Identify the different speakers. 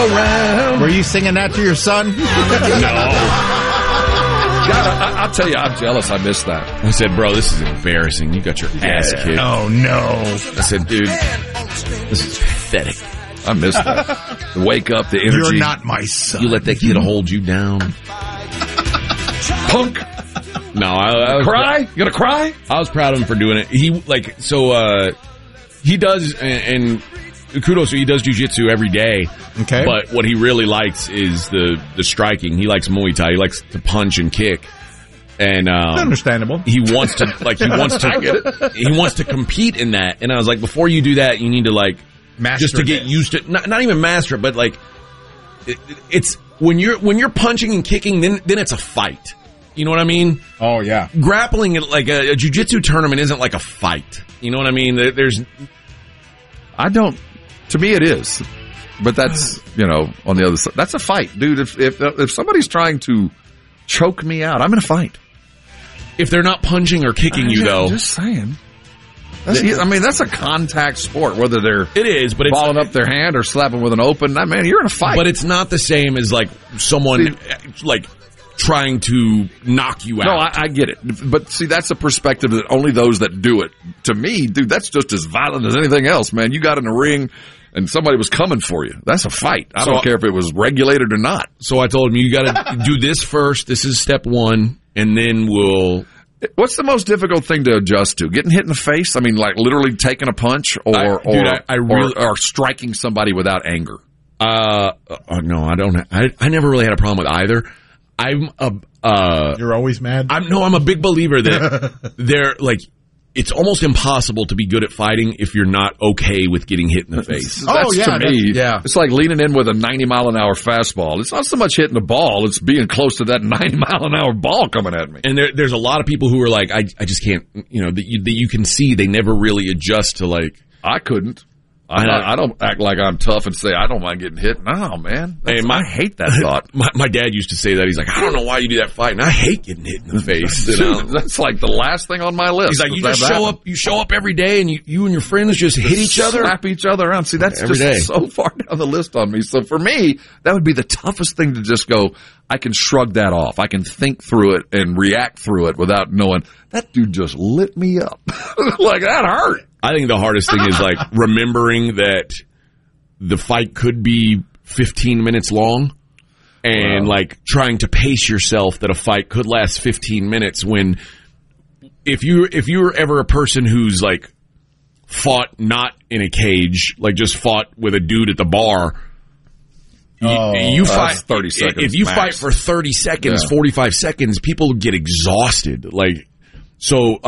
Speaker 1: around.
Speaker 2: Were you singing that to your son?
Speaker 1: No. God, I'll tell you, I'm jealous. I missed that.
Speaker 3: I said, bro, this is embarrassing. You got your ass kicked.
Speaker 2: Oh, no.
Speaker 3: I said, dude, this is pathetic.
Speaker 1: I missed that. The wake up, the energy.
Speaker 2: You're not my son.
Speaker 3: You let that kid hold you down.
Speaker 1: Punk.
Speaker 3: No, I
Speaker 1: Cry? You gonna cry?
Speaker 3: I was proud of him for doing it. He does, and kudos, he does jiu-jitsu every day.
Speaker 2: Okay.
Speaker 3: But what he really likes is the striking. He likes Muay Thai. He likes to punch and kick. And
Speaker 2: understandable.
Speaker 3: He wants to I get it. He wants to compete in that. And I was like, before you do that, you need to
Speaker 2: master
Speaker 3: just to get used to not even master it, but it's when you're punching and kicking, then it's a fight. You know what I mean?
Speaker 2: Oh yeah.
Speaker 3: Grappling at a jiu-jitsu tournament isn't like a fight. You know what I mean?
Speaker 1: To me, it is. But that's, on the other side. That's a fight, dude. If somebody's trying to choke me out, I'm in a fight.
Speaker 3: If they're not punching or kicking you, though.
Speaker 1: I'm just saying. That's a contact sport, whether they're balling up their hand or slapping with an open. Man, you're in a fight.
Speaker 3: But it's not the same as, someone, trying to knock you out.
Speaker 1: No, I get it. But, see, that's a perspective that only those that do it. To me, dude, that's just as violent as anything else, man. You got in a ring and somebody was coming for you. That's a fight. I don't care if it was regulated or not.
Speaker 3: So I told him, you got to do this first. This is step one, and then we'll...
Speaker 1: What's the most difficult thing to adjust to? Getting hit in the face? Literally taking a punch or striking somebody without anger?
Speaker 3: No, I don't. I never really had a problem with either.
Speaker 2: You're always mad?
Speaker 3: I'm a big believer that it's almost impossible to be good at fighting if you're not okay with getting hit in the face.
Speaker 1: To me, it's like leaning in with a 90-mile-an-hour fastball. It's not so much hitting the ball, it's being close to that 90-mile-an-hour ball coming at me.
Speaker 3: And there's a lot of people who are like, I just can't, that you can see they never really adjust to
Speaker 1: I couldn't. I don't act like I'm tough and say, I don't mind getting hit. No, man. I hate that thought.
Speaker 3: My dad used to say that. He's like, I don't know why you do that fight, and I hate getting hit in the face.
Speaker 1: That's like the last thing on my list.
Speaker 3: He's like, you show up every day, and you and your friends just hit each other?
Speaker 1: Slap each other around. See, that's just so far down the list on me. So for me, that would be the toughest thing to just go, I can shrug that off. I can think through it and react through it without knowing, that dude just lit me up. That hurt.
Speaker 3: I think the hardest thing is remembering that the fight could be 15 minutes long and trying to pace yourself that a fight could last 15 minutes when if you're ever a person who's fought not in a cage, just fought with a dude at the bar, you fight
Speaker 1: 30 seconds.
Speaker 3: If you
Speaker 1: max.
Speaker 3: fight for 30 seconds, 45 seconds, people get exhausted. So